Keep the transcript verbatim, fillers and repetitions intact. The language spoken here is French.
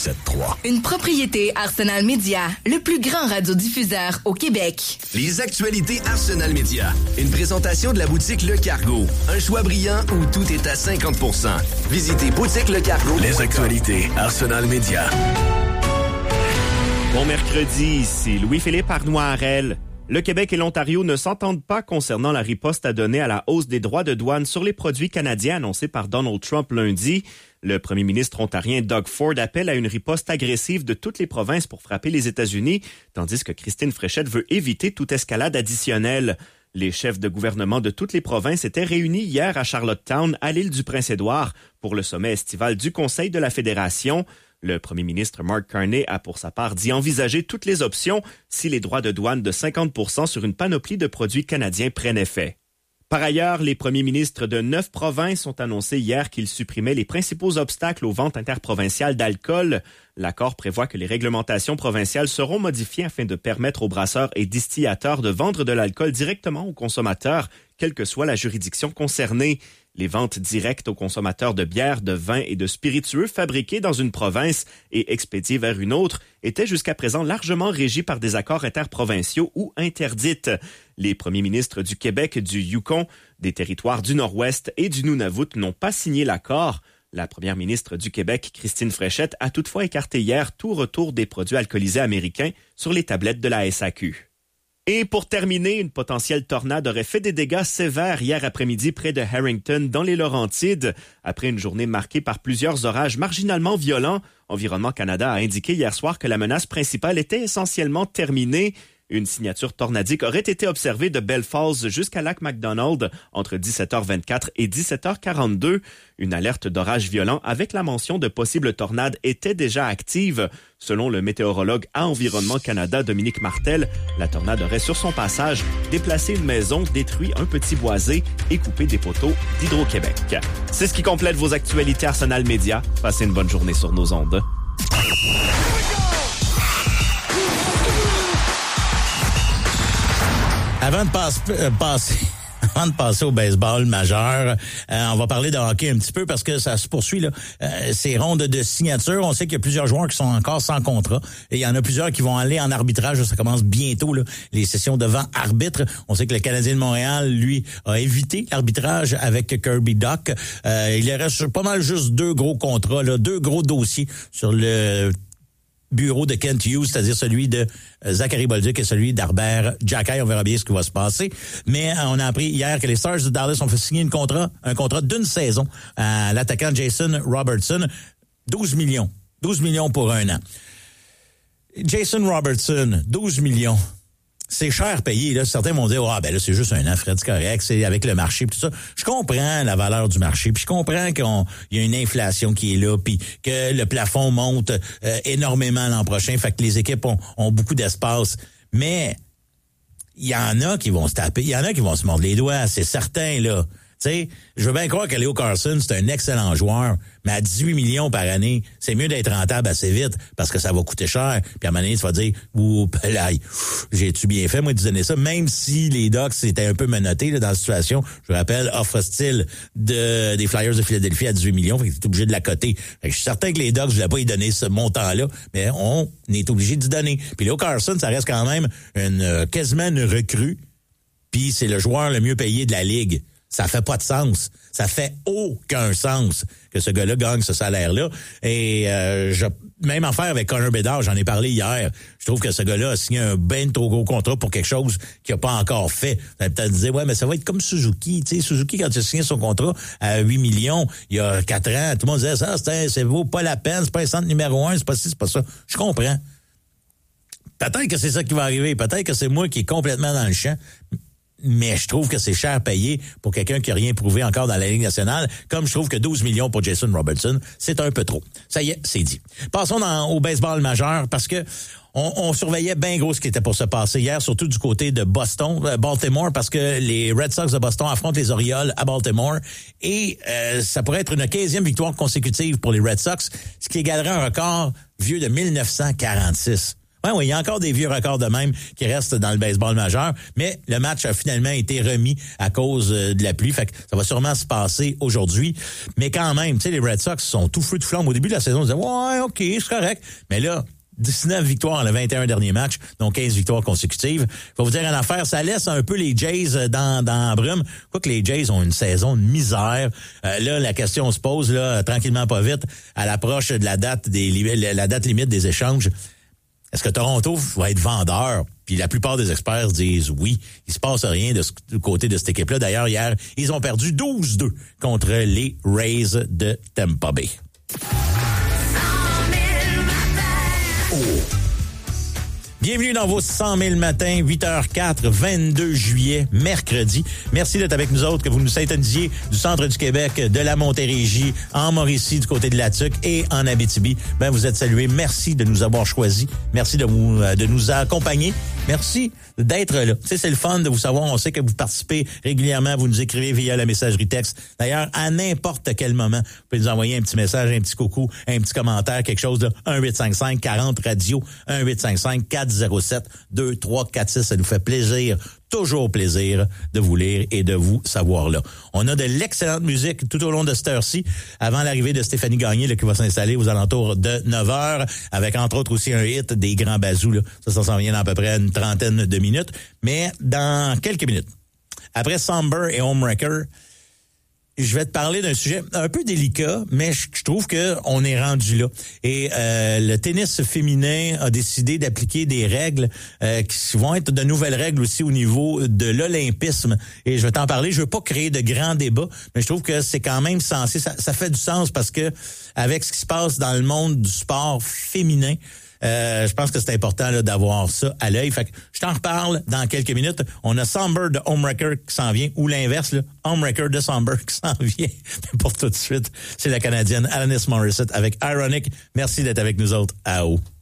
sept trois. Une propriété Arsenal Media, le plus grand radiodiffuseur au Québec. Les actualités Arsenal Media. Une présentation de la boutique Le Cargo. Un choix brillant où tout est à cinquante pour cent. Visitez boutique le cargo. Les actualités Arsenal Media. Bon mercredi, ici Louis-Philippe Arnois-Harel. Le Québec et l'Ontario ne s'entendent pas concernant la riposte à donner à la hausse des droits de douane sur les produits canadiens annoncée par Donald Trump lundi. Le premier ministre ontarien Doug Ford appelle à une riposte agressive de toutes les provinces pour frapper les États-Unis, tandis que Christine Fréchette veut éviter toute escalade additionnelle. Les chefs de gouvernement de toutes les provinces étaient réunis hier à Charlottetown, à l'île du Prince-Édouard, pour le sommet estival du Conseil de la Fédération. Le premier ministre Mark Carney a pour sa part dit envisager toutes les options si les droits de douane de cinquante pour cent sur une panoplie de produits canadiens prennent effet. Par ailleurs, les premiers ministres de neuf provinces ont annoncé hier qu'ils supprimaient les principaux obstacles aux ventes interprovinciales d'alcool. L'accord prévoit que les réglementations provinciales seront modifiées afin de permettre aux brasseurs et distillateurs de vendre de l'alcool directement aux consommateurs, quelle que soit la juridiction concernée. Les ventes directes aux consommateurs de bière, de vin et de spiritueux fabriqués dans une province et expédiés vers une autre étaient jusqu'à présent largement régies par des accords interprovinciaux ou interdites. Les premiers ministres du Québec, du Yukon, des territoires du Nord-Ouest et du Nunavut n'ont pas signé l'accord. La première ministre du Québec, Christine Fréchette, a toutefois écarté hier tout retour des produits alcoolisés américains sur les tablettes de la S A Q. Et pour terminer, une potentielle tornade aurait fait des dégâts sévères hier après-midi près de Harrington, dans les Laurentides. Après une journée marquée par plusieurs orages marginalement violents, Environnement Canada a indiqué hier soir que la menace principale était essentiellement terminée. Une signature tornadique aurait été observée de Bell Falls jusqu'à Lac-Macdonald entre dix-sept heures vingt-quatre et dix-sept heures quarante-deux. Une alerte d'orage violent avec la mention de possibles tornades était déjà active. Selon le météorologue à Environnement Canada, Dominique Martel, la tornade aurait sur son passage déplacé une maison, détruit un petit boisé et coupé des poteaux d'Hydro-Québec. C'est ce qui complète vos actualités Arsenal Media. Passez une bonne journée sur nos ondes. Avant de passe, euh, passer, avant de passer au baseball majeur, euh, on va parler de hockey un petit peu parce que ça se poursuit là. Euh, ces rondes de signature, on sait qu'il y a plusieurs joueurs qui sont encore sans contrat et il y en a plusieurs qui vont aller en arbitrage. Ça commence bientôt là, les sessions devant arbitre. On sait que le Canadien de Montréal, lui, a évité l'arbitrage avec Kirby Dach. Euh, il reste pas mal juste deux gros contrats, là, deux gros dossiers sur le bureau de Kent Hughes, c'est-à-dire celui de Zachary Bolduc et celui d'Arbert Jackay. On verra bien ce qui va se passer. Mais on a appris hier que les Stars de Dallas ont fait signer une contrat, un contrat d'une saison à l'attaquant Jason Robertson. douze millions. douze millions pour un an. Jason Robertson, douze millions. C'est cher payé, là. Certains vont dire, ah, ben là, c'est juste un an, Fred, c'est correct, c'est avec le marché, puis tout ça. Je comprends la valeur du marché, puis je comprends qu'il y a une inflation qui est là, puis que le plafond monte euh, énormément l'an prochain, fait que les équipes ont, ont beaucoup d'espace. Mais il y en a qui vont se taper, il y en a qui vont se mordre les doigts, c'est certain, là. Tu sais, je veux bien croire que Leo Carlson, c'est un excellent joueur, mais à dix-huit millions par année, c'est mieux d'être rentable assez vite parce que ça va coûter cher. Puis à un moment donné, tu vas dire, ouh, pelaille, j'ai-tu bien fait, moi, de donner ça? Même si les Ducks étaient un peu menottés là, dans la situation, je rappelle, offre hostile de, des Flyers de Philadelphie à dix-huit millions, fait que t'es obligé de la coter. Fait que je suis certain que les Ducks ne voulaient pas y donner ce montant-là, mais on est obligé d'y donner. Puis Leo Carlson, ça reste quand même une quasiment une recrue, puis c'est le joueur le mieux payé de la Ligue. Ça fait pas de sens. Ça fait aucun sens que ce gars-là gagne ce salaire-là. Et euh, je, même affaire avec Connor Bedard, j'en ai parlé hier. Je trouve que ce gars-là a signé un ben trop gros contrat pour quelque chose qu'il n'a pas encore fait. Vous allez peut-être dire, ouais, mais ça va être comme Suzuki. Tu sais, Suzuki, quand il a signé son contrat à huit millions, il y a quatre ans, tout le monde disait, ça, c'est, c'est vaut pas la peine, c'est pas un centre numéro un, c'est pas ci, c'est pas ça. Je comprends. Peut-être que c'est ça qui va arriver. Peut-être que c'est moi qui est complètement dans le champ. Mais je trouve que c'est cher payé pour quelqu'un qui n'a rien prouvé encore dans la Ligue nationale, comme je trouve que douze millions pour Jason Robertson, c'est un peu trop. Ça y est, c'est dit. Passons dans, au baseball majeur, parce que on, on surveillait bien gros ce qui était pour se passer hier, surtout du côté de Boston, euh, Baltimore, parce que les Red Sox de Boston affrontent les Orioles à Baltimore, et euh, ça pourrait être une quinzième victoire consécutive pour les Red Sox, ce qui égalerait un record vieux de mille neuf cent quarante-six. Oui, oui, il y a encore des vieux records de même qui restent dans le baseball majeur, mais le match a finalement été remis à cause de la pluie. Fait que ça va sûrement se passer aujourd'hui. Mais quand même, tu sais, les Red Sox sont tout feu de flamme. Au début de la saison, ils disaient « Ouais, OK, c'est correct. » Mais là, dix-neuf victoires dans les vingt et un derniers matchs, donc quinze victoires consécutives. Je vais vous dire une affaire, ça laisse un peu les Jays dans, dans la brume. Quoique les Jays ont une saison de misère. Euh, là, la question se pose, là, tranquillement pas vite, à l'approche de la date des la date limite des échanges. Est-ce que Toronto va être vendeur? Puis la plupart des experts disent oui. Il se passe rien de ce du côté de cette équipe-là. D'ailleurs, hier, ils ont perdu douze deux contre les Rays de Tampa Bay. Oh. Bienvenue dans vos cent mille matins, huit heures quatre, vingt-deux juillet, mercredi. Merci d'être avec nous autres, que vous nous syntonisiez du centre du Québec, de la Montérégie, en Mauricie, du côté de la Tuque et en Abitibi. Ben, vous êtes salués. Merci de nous avoir choisis. Merci de, vous, de nous accompagner. Merci d'être là. Tu sais, c'est le fun de vous savoir. On sait que vous participez régulièrement. Vous nous écrivez via la messagerie texte. D'ailleurs, à n'importe quel moment, vous pouvez nous envoyer un petit message, un petit coucou, un petit commentaire, quelque chose de un huit cinq cinq quarante radio, un huit cinq cinq quatre zéro sept deux trois quatre six. Ça nous fait plaisir, toujours plaisir de vous lire et de vous savoir là. On a de l'excellente musique tout au long de cette heure-ci, avant l'arrivée de Stéphanie Gagné là, qui va s'installer aux alentours de neuf heures, avec entre autres aussi un hit des Grands Bazous. Là. Ça, ça s'en vient dans à peu près une trentaine de minutes. Mais dans quelques minutes, après Somber et Homewrecker, je vais te parler d'un sujet un peu délicat, mais je trouve que on est rendu là. Et euh, le tennis féminin a décidé d'appliquer des règles euh, qui vont être de nouvelles règles aussi au niveau de l'olympisme. Et je vais t'en parler. Je veux pas créer de grands débats, mais je trouve que c'est quand même censé. Ça, ça fait du sens parce que avec ce qui se passe dans le monde du sport féminin, Euh, je pense que c'est important là, d'avoir ça à l'œil. Fait que je t'en reparle dans quelques minutes. On a Somber de Homewrecker qui s'en vient, ou l'inverse, là, Homewrecker de Somber qui s'en vient. Mais pour tout de suite, c'est la Canadienne Alanis Morissette avec Ironic. Merci d'être avec nous autres à haut.